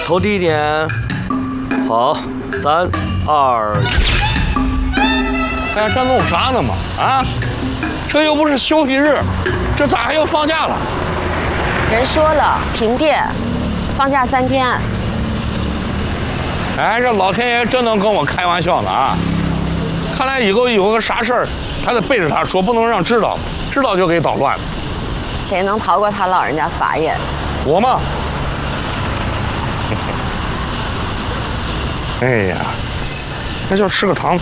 抽低一点。好，3、2、1。 哎，这弄啥呢嘛？啊，这又不是休息日，这咋还要放假了？ 人说了，停电，放假3天。 哎，这老天爷真能跟我开玩笑呢啊！看来以后有个啥事儿，还得背着他说，不能让知道，知道就给捣乱了。 谁能逃过他老人家法眼？ 我嘛，哎呀，那就吃个糖。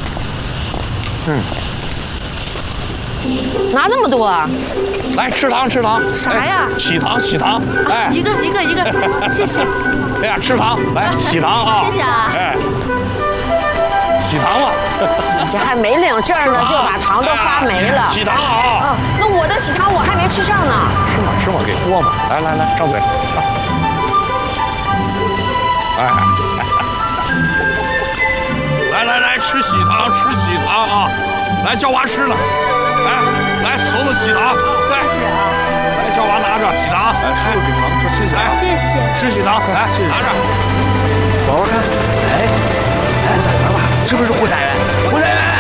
拿这么多啊？ 来吃糖吃糖。 啥呀？ 哎喜糖喜糖。哎， 一个，谢谢。 哎呀，吃糖，来喜糖啊！ 谢谢啊。 哎，喜糖嘛。 你这还没领证呢，就把糖都发没了。 喜糖啊！ 嗯，那我的喜糖我还没吃上呢。 吃嘛，给多嘛。来，张嘴。哎，来，吃喜糖啊！来，叫娃吃了。来，手里喜糖。来，叫娃拿着喜糖。来，叔叔给糖，说谢谢啊。 谢谢。 吃喜糖，来，拿着。 玩玩看。哎，胡彩园吧？是不是胡彩园？胡彩园。